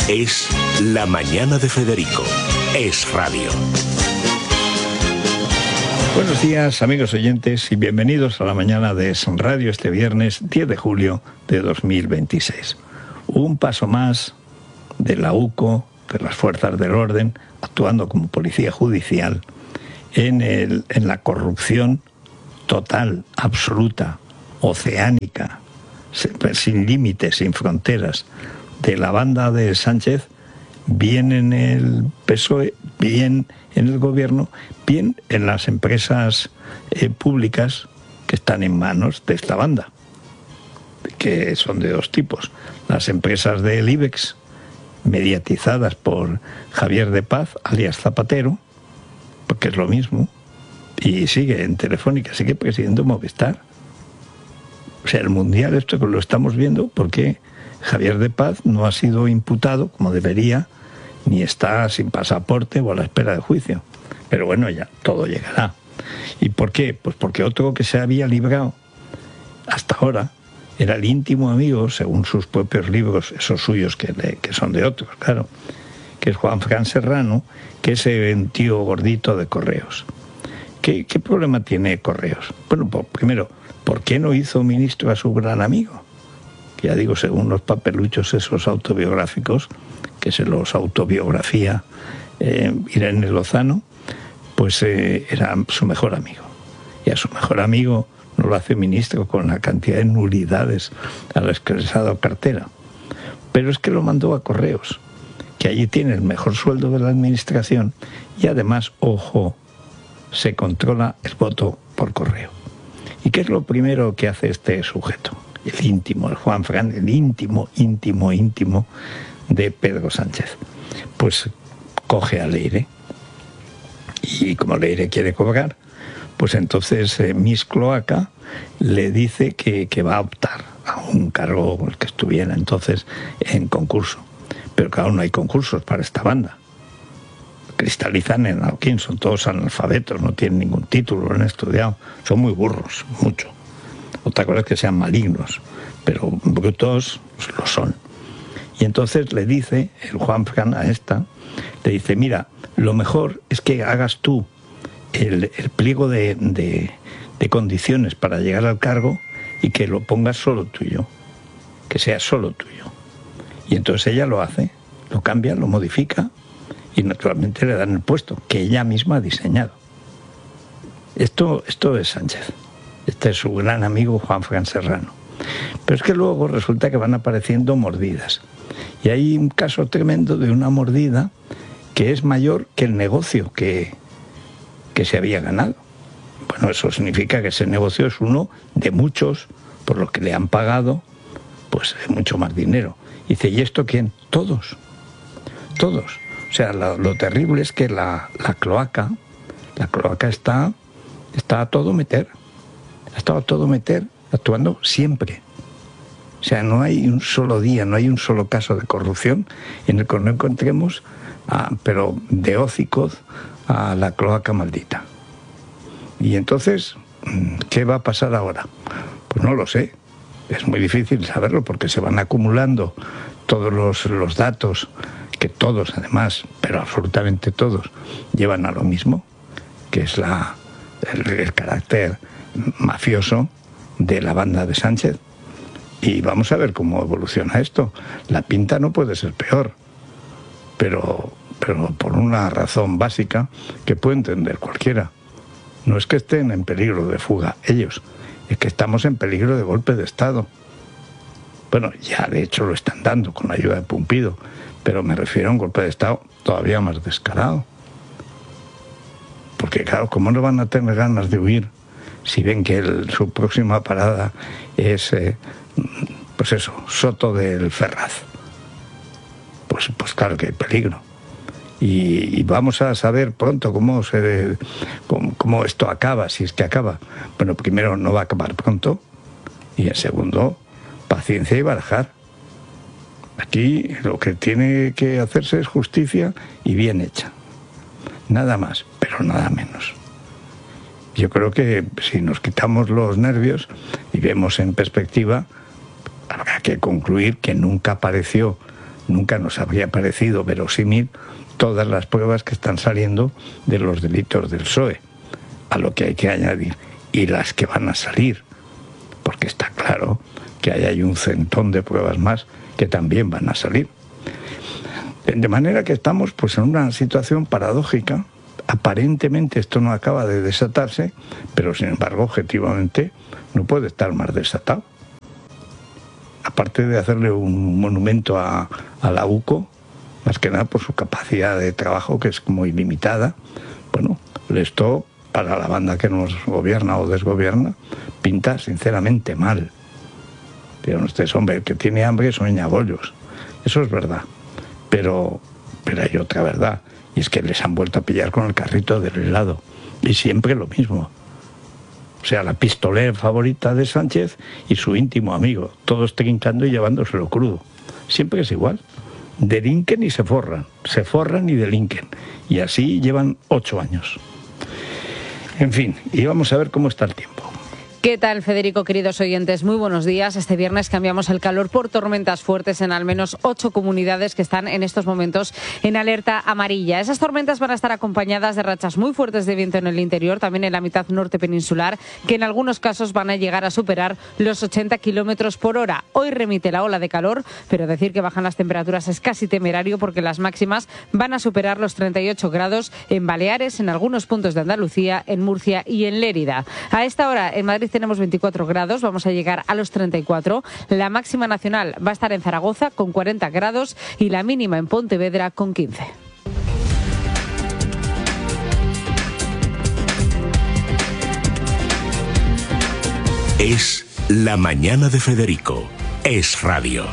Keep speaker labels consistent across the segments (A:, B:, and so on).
A: Es La Mañana de Federico. Es Radio.
B: Buenos días, amigos oyentes, y bienvenidos a La Mañana de Es Radio este viernes 10 de julio de 2026. Un paso más de la UCO, de las fuerzas del orden, actuando como policía judicial en la corrupción total, absoluta, oceánica, sin límites, sin fronteras, de la banda de Sánchez, bien en el PSOE, bien en el gobierno, bien en las empresas públicas que están en manos de esta banda, que son de dos tipos: las empresas del IBEX, mediatizadas por Javier de Paz, alias Zapatero, porque es lo mismo, y sigue en Telefónica, sigue presidiendo Movistar. O sea, el Mundial, esto que lo estamos viendo, porque Javier de Paz no ha sido imputado como debería, ni está sin pasaporte o a la espera de juicio. Pero bueno, ya todo llegará. ¿Y por qué? Pues porque otro que se había librado hasta ahora era el íntimo amigo, según sus propios libros, esos suyos que son de otros, claro, que es Juanfran Serrano, que es un tío gordito de Correos. ¿Qué problema tiene Correos? Bueno, primero, ¿por qué no hizo ministro a su gran amigo? Que ya digo, según los papeluchos esos autobiográficos, que se los autobiografía Irene Lozano, pues era su mejor amigo. Y a su mejor amigo no lo hace ministro con la cantidad de nulidades a las que les ha dado cartera. Pero es que lo mandó a Correos, que allí tiene el mejor sueldo de la administración y además, ojo, se controla el voto por correo. ¿Y qué es lo primero que hace este sujeto? El íntimo, el Juanfran, el íntimo de Pedro Sánchez. Pues coge a Leire. Y como Leire quiere cobrar, pues entonces Miss Cloaca le dice que va a optar a un cargo el que estuviera entonces en concurso. Pero claro, no hay concursos para esta banda. Cristalizan en Alquín, son todos analfabetos, no tienen ningún título, no han estudiado, son muy burros, mucho. Otra cosa es que sean malignos, pero brutos lo son. Y entonces le dice el Juanfran a esta, le dice: mira, lo mejor es que hagas tú el pliego de condiciones para llegar al cargo y que lo pongas solo tuyo, que sea solo tuyo. Y entonces ella lo hace, lo cambia, lo modifica y naturalmente le dan el puesto que ella misma ha diseñado. Esto es Sánchez. Este es su gran amigo Juanfran Serrano. Pero es que luego resulta que van apareciendo mordidas. Y hay un caso tremendo de una mordida que es mayor que el negocio que se había ganado. Bueno, eso significa que ese negocio es uno de muchos por los que le han pagado pues mucho más dinero. Y dice: ¿y esto quién? Todos. O sea, lo terrible es que la cloaca está a todo meter. Ha estado a todo meter, actuando siempre. O sea, no hay un solo día, no hay un solo caso de corrupción en el que no encontremos, pero de hocicos, a la cloaca maldita. Y entonces, ¿qué va a pasar ahora? Pues no lo sé. Es muy difícil saberlo porque se van acumulando todos los datos, que todos además, pero absolutamente todos, llevan a lo mismo, que es el carácter mafioso de la banda de Sánchez. Y vamos a ver cómo evoluciona esto. La pinta no puede ser peor, pero por una razón básica que puede entender cualquiera. No es que estén en peligro de fuga ellos, es que estamos en peligro de golpe de Estado. Bueno, ya de hecho lo están dando con la ayuda de Pumpido, pero me refiero a un golpe de Estado todavía más descarado. Porque claro, ¿cómo no van a tener ganas de huir si ven que su próxima parada es, pues eso, Soto del Ferraz? Pues claro que hay peligro. Y vamos a saber pronto cómo esto acaba, si es que acaba. Bueno, primero, no va a acabar pronto, y en segundo, paciencia y barajar. Aquí lo que tiene que hacerse es justicia y bien hecha. Nada más, pero nada menos. Yo creo que si nos quitamos los nervios y vemos en perspectiva, habrá que concluir que nunca apareció nunca nos habría parecido verosímil todas las pruebas que están saliendo de los delitos del PSOE, a lo que hay que añadir, y las que van a salir, porque está claro que ahí hay un centón de pruebas más que también van a salir. De manera que estamos pues en una situación paradójica. Aparentemente esto no acaba de desatarse, pero sin embargo objetivamente no puede estar más desatado. Aparte de hacerle un monumento a la UCO, más que nada por su capacidad de trabajo, que es muy limitada, bueno, esto para la banda que nos gobierna o desgobierna pinta sinceramente mal. Dirán ustedes, hombre, el que tiene hambre sueña bollos. Eso es verdad, pero hay otra verdad, y es que les han vuelto a pillar con el carrito del helado, y siempre lo mismo. O sea, la pistolera favorita de Sánchez y su íntimo amigo, todos trincando y llevándoselo crudo. Siempre es igual. Delinquen y se forran y delinquen. Y así llevan 8 años. En fin, y vamos a ver cómo está el tiempo.
C: ¿Qué tal, Federico, queridos oyentes? Muy buenos días. Este viernes cambiamos el calor por tormentas fuertes en al menos 8 comunidades que están en estos momentos en alerta amarilla. Esas tormentas van a estar acompañadas de rachas muy fuertes de viento en el interior, también en la mitad norte peninsular, que en algunos casos van a llegar a superar los 80 kilómetros por hora. Hoy remite la ola de calor, pero decir que bajan las temperaturas es casi temerario porque las máximas van a superar los 38 grados en Baleares, en algunos puntos de Andalucía, en Murcia y en Lérida. A esta hora en Madrid tenemos 24 grados, vamos a llegar a los 34. La máxima nacional va a estar en Zaragoza con 40 grados y la mínima en Pontevedra con 15.
A: Es La Mañana de Federico. Es radio.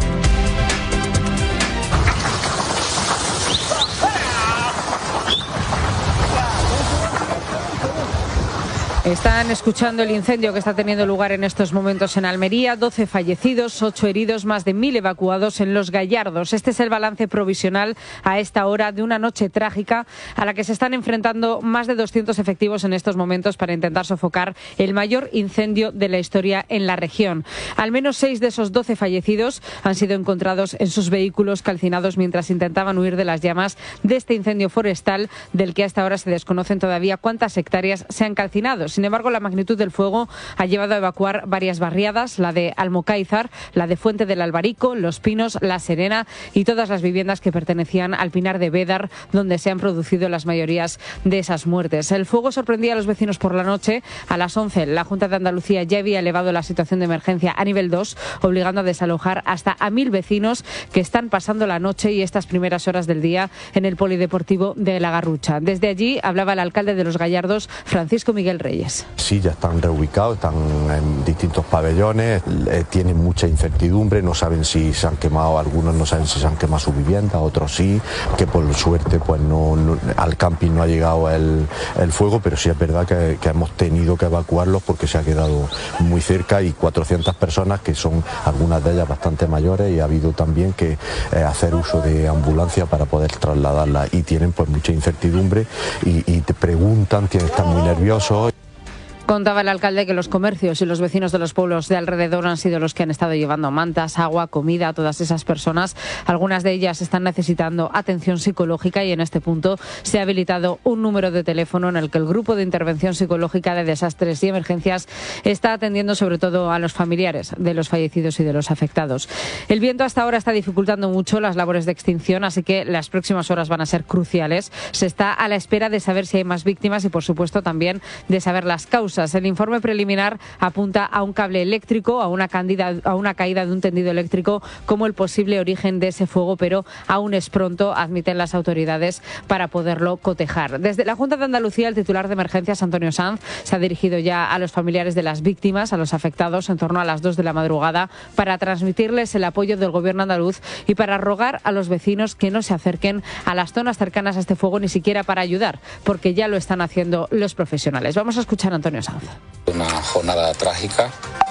C: Están escuchando el incendio que está teniendo lugar en estos momentos en Almería. 12 fallecidos, 8 heridos, más de 1000 evacuados en Los Gallardos. Este es el balance provisional a esta hora de una noche trágica a la que se están enfrentando más de 200 efectivos en estos momentos para intentar sofocar el mayor incendio de la historia en la región. Al menos 6 de esos 12 fallecidos han sido encontrados en sus vehículos calcinados mientras intentaban huir de las llamas de este incendio forestal del que hasta ahora se desconocen todavía cuántas hectáreas se han calcinado. Sin embargo, la magnitud del fuego ha llevado a evacuar varias barriadas, la de Almocáizar, la de Fuente del Albarico, Los Pinos, La Serena y todas las viviendas que pertenecían al Pinar de Bédar, donde se han producido las mayorías de esas muertes. El fuego sorprendía a los vecinos por la noche. A las 11, la Junta de Andalucía ya había elevado la situación de emergencia a nivel 2, obligando a desalojar hasta a 1000 vecinos que están pasando la noche y estas primeras horas del día en el polideportivo de La Garrucha. Desde allí hablaba el alcalde de Los Gallardos, Francisco Miguel Reyes.
D: Sí, ya están reubicados, están en distintos pabellones, tienen mucha incertidumbre, no saben si se han quemado, algunos no saben si se han quemado su vivienda, otros sí, que por suerte pues no al camping no ha llegado el fuego, pero sí es verdad que hemos tenido que evacuarlos porque se ha quedado muy cerca y 400 personas que son algunas de ellas bastante mayores y ha habido también que hacer uso de ambulancia para poder trasladarlas y tienen pues mucha incertidumbre y te preguntan, están muy nerviosos.
C: Contaba el alcalde que los comercios y los vecinos de los pueblos de alrededor han sido los que han estado llevando mantas, agua, comida a todas esas personas. Algunas de ellas están necesitando atención psicológica y en este punto se ha habilitado un número de teléfono en el que el Grupo de Intervención Psicológica de Desastres y Emergencias está atendiendo sobre todo a los familiares de los fallecidos y de los afectados. El viento hasta ahora está dificultando mucho las labores de extinción, así que las próximas horas van a ser cruciales. Se está a la espera de saber si hay más víctimas y, por supuesto, también de saber las causas. El informe preliminar apunta a un cable eléctrico, a una caída de un tendido eléctrico como el posible origen de ese fuego, pero aún es pronto, admiten las autoridades, para poderlo cotejar. Desde la Junta de Andalucía, el titular de Emergencias, Antonio Sanz, se ha dirigido ya a los familiares de las víctimas, a los afectados, en torno a las 2 de la madrugada, para transmitirles el apoyo del Gobierno andaluz y para rogar a los vecinos que no se acerquen a las zonas cercanas a este fuego, ni siquiera para ayudar, porque ya lo están haciendo los profesionales. Vamos a escuchar a Antonio Sanz.
E: Una jornada trágica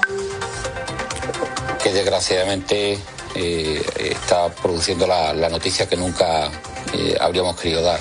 E: que desgraciadamente está produciendo la noticia que nunca habríamos querido dar.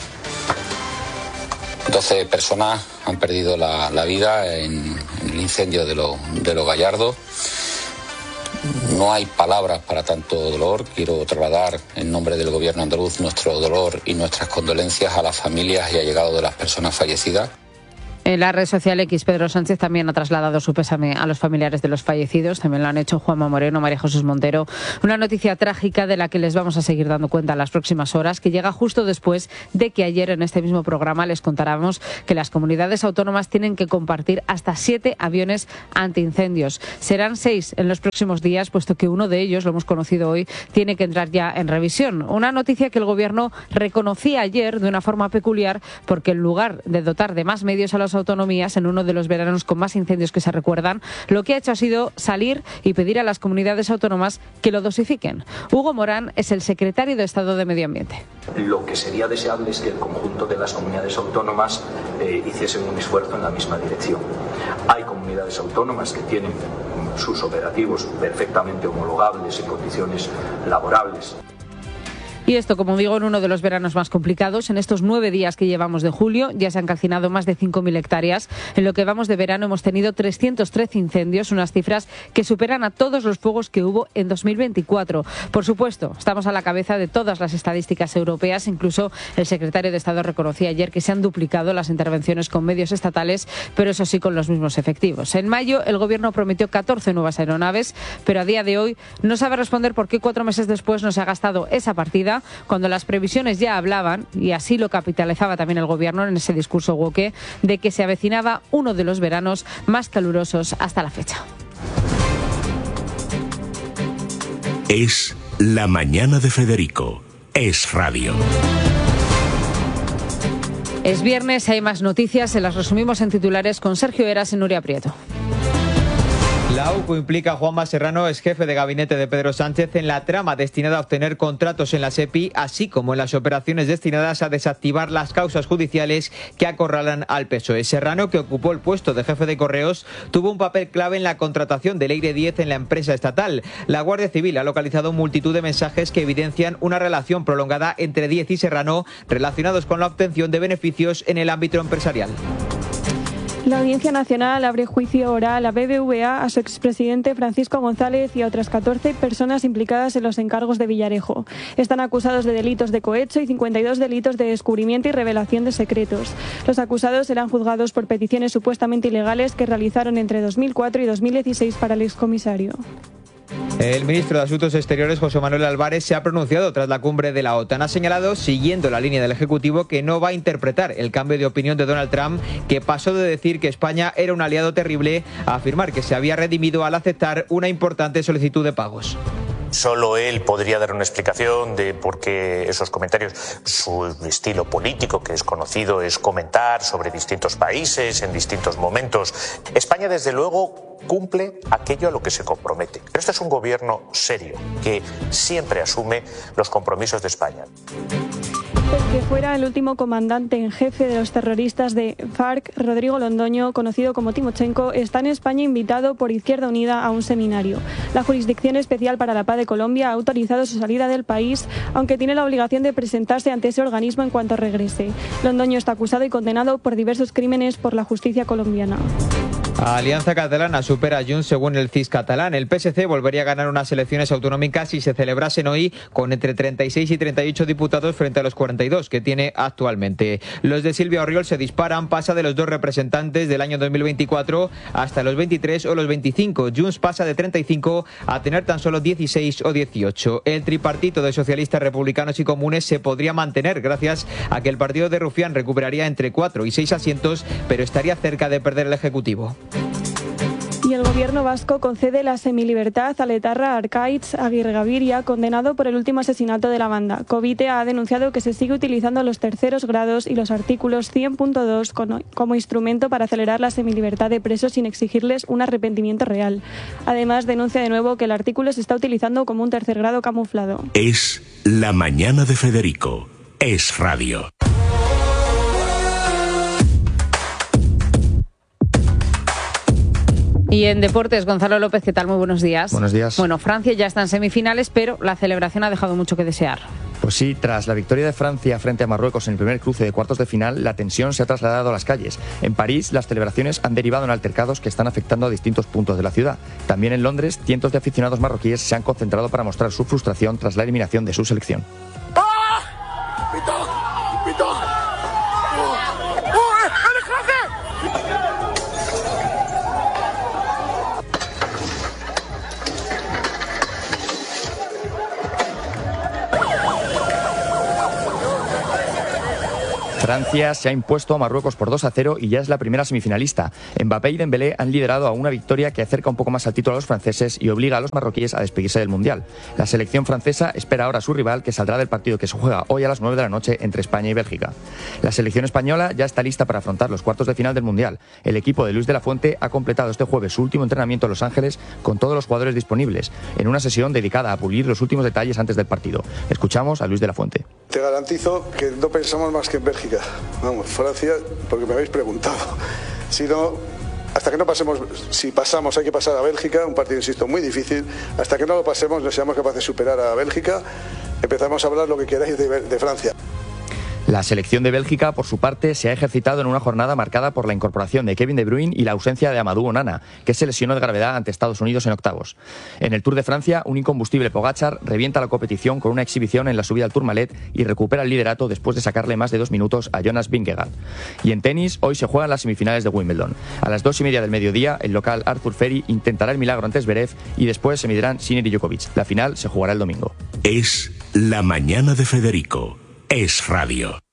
E: 12 personas han perdido la vida en el incendio de Los Gallardos No hay palabras para tanto dolor. Quiero trasladar en nombre del Gobierno andaluz nuestro dolor y nuestras condolencias a las familias y allegados de las personas fallecidas.
C: En la red social X, Pedro Sánchez también ha trasladado su pésame a los familiares de los fallecidos. También lo han hecho Juanma Moreno, María Jesús Montero. Una noticia trágica de la que les vamos a seguir dando cuenta en las próximas horas, que llega justo después de que ayer en este mismo programa les contáramos que las comunidades autónomas tienen que compartir hasta 7 aviones antiincendios. Serán 6 en los próximos días, puesto que uno de ellos, lo hemos conocido hoy, tiene que entrar ya en revisión. Una noticia que el Gobierno reconocía ayer de una forma peculiar, porque en lugar de dotar de más medios a los autonomías en uno de los veranos con más incendios que se recuerdan, lo que ha hecho ha sido salir y pedir a las comunidades autónomas que lo dosifiquen. Hugo Morán es el secretario de Estado de Medio Ambiente.
F: Lo que sería deseable es que el conjunto de las comunidades autónomas hiciesen un esfuerzo en la misma dirección. Hay comunidades autónomas que tienen sus operativos perfectamente homologables en condiciones laborables.
C: Y esto, como digo, en uno de los veranos más complicados. En estos 9 días que llevamos de julio ya se han calcinado más de 5.000 hectáreas. En lo que vamos de verano hemos tenido 313 incendios, unas cifras que superan a todos los fuegos que hubo en 2024. Por supuesto, estamos a la cabeza de todas las estadísticas europeas. Incluso el secretario de Estado reconocía ayer que se han duplicado las intervenciones con medios estatales, pero eso sí con los mismos efectivos. En mayo el Gobierno prometió 14 nuevas aeronaves, pero a día de hoy no sabe responder por qué 4 meses después no se ha gastado esa partida, cuando las previsiones ya hablaban, y así lo capitalizaba también el Gobierno en ese discurso woke, de que se avecinaba uno de los veranos más calurosos hasta la fecha.
A: Es la mañana de Federico. Es radio.
C: Es viernes, hay más noticias, se las resumimos en titulares con Sergio Heras y Nuria Prieto.
G: La UCO implica a Juanma Serrano, ex jefe de gabinete de Pedro Sánchez, en la trama destinada a obtener contratos en la SEPI, así como en las operaciones destinadas a desactivar las causas judiciales que acorralan al PSOE. Serrano, que ocupó el puesto de jefe de Correos, tuvo un papel clave en la contratación del Eire 10 en la empresa estatal. La Guardia Civil ha localizado multitud de mensajes que evidencian una relación prolongada entre 10 y Serrano, relacionados con la obtención de beneficios en el ámbito empresarial.
H: La Audiencia Nacional abre juicio oral a BBVA, a su expresidente Francisco González y a otras 14 personas implicadas en los encargos de Villarejo. Están acusados de delitos de cohecho y 52 delitos de descubrimiento y revelación de secretos. Los acusados serán juzgados por peticiones supuestamente ilegales que realizaron entre 2004 y 2016 para el excomisario.
G: El ministro de Asuntos Exteriores, José Manuel Álvarez, se ha pronunciado tras la cumbre de la OTAN. Ha señalado, siguiendo la línea del Ejecutivo, que no va a interpretar el cambio de opinión de Donald Trump, que pasó de decir que España era un aliado terrible a afirmar que se había redimido al aceptar una importante solicitud de pagos.
I: Solo él podría dar una explicación de por qué esos comentarios. Su estilo político, que es conocido, es comentar sobre distintos países en distintos momentos. España, desde luego, cumple aquello a lo que se compromete. Pero este es un gobierno serio, que siempre asume los compromisos de España.
H: El que fuera el último comandante en jefe de los terroristas de FARC, Rodrigo Londoño, conocido como Timochenko, está en España invitado por Izquierda Unida a un seminario. La Jurisdicción Especial para la Paz de Colombia ha autorizado su salida del país, aunque tiene la obligación de presentarse ante ese organismo en cuanto regrese. Londoño está acusado y condenado por diversos crímenes por la justicia colombiana.
G: Alianza Catalana supera a Junts según el CIS catalán. El PSC volvería a ganar unas elecciones autonómicas si se celebrasen hoy, con entre 36 y 38 diputados frente a los 42 que tiene actualmente. Los de Silvia Orriol se disparan, pasa de los 2 representantes del año 2024 hasta los 23 o los 25. Junts pasa de 35 a tener tan solo 16 o 18. El tripartito de socialistas, republicanos y comunes se podría mantener gracias a que el partido de Rufián recuperaría entre 4 y 6 asientos, pero estaría cerca de perder el Ejecutivo.
H: Y el gobierno vasco concede la semilibertad al etarra Arkaitz Aguirre Gaviria, condenado por el último asesinato de la banda. Covite ha denunciado que se sigue utilizando los terceros grados y los artículos 100.2 como instrumento para acelerar la semilibertad de presos sin exigirles un arrepentimiento real. Además, denuncia de nuevo que el artículo se está utilizando como un tercer grado camuflado.
A: Es la mañana de Federico. Es radio.
C: Y en deportes, Gonzalo López, ¿qué tal? Muy buenos días.
J: Buenos días.
C: Bueno, Francia ya está en semifinales, pero la celebración ha dejado mucho que desear.
J: Pues sí, tras la victoria de Francia frente a Marruecos en el primer cruce de cuartos de final, la tensión se ha trasladado a las calles. En París, las celebraciones han derivado en altercados que están afectando a distintos puntos de la ciudad. También en Londres, cientos de aficionados marroquíes se han concentrado para mostrar su frustración tras la eliminación de su selección. Francia se ha impuesto a Marruecos por 2-0 y ya es la primera semifinalista. Mbappé y Dembélé han liderado a una victoria que acerca un poco más al título a los franceses y obliga a los marroquíes a despedirse del Mundial. La selección francesa espera ahora a su rival, que saldrá del partido que se juega hoy a las 9 de la noche entre España y Bélgica. La selección española ya está lista para afrontar los cuartos de final del Mundial. El equipo de Luis de la Fuente ha completado este jueves su último entrenamiento en Los Ángeles con todos los jugadores disponibles, en una sesión dedicada a pulir los últimos detalles antes del partido. Escuchamos a Luis de la Fuente.
K: Te garantizo que no pensamos más que en Bélgica. Vamos, Francia, porque me habéis preguntado. Si no, hasta que no pasemos, si pasamos hay que pasar a Bélgica, un partido, insisto, muy difícil. Hasta que no lo pasemos, no seamos capaces de superar a Bélgica, empezamos a hablar lo que queráis de Francia.
J: La selección de Bélgica, por su parte, se ha ejercitado en una jornada marcada por la incorporación de Kevin De Bruyne y la ausencia de Amadou Onana, que se lesionó de gravedad ante Estados Unidos en octavos. En el Tour de Francia, un incombustible Pogačar revienta la competición con una exhibición en la subida al Tourmalet y recupera el liderato después de sacarle más de 2 minutos a Jonas Vingegaard. Y en tenis, hoy se juegan las semifinales de Wimbledon. A las 2:30 del mediodía, el local Arthur Ferry intentará el milagro ante Zverev y después se medirán Sinner y Djokovic. La final se jugará el domingo.
A: Es la mañana de Federico. Es radio.